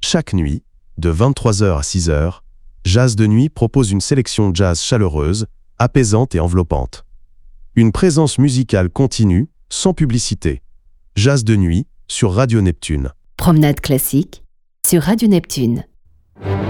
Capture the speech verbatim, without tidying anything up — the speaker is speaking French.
Chaque nuit, de vingt-trois heures à six heures, Jazz de Nuit propose une sélection jazz chaleureuse, apaisante et enveloppante. Une présence musicale continue, sans publicité. Jazz de Nuit, sur Radio Neptune. Promenade classique, sur Radio Neptune.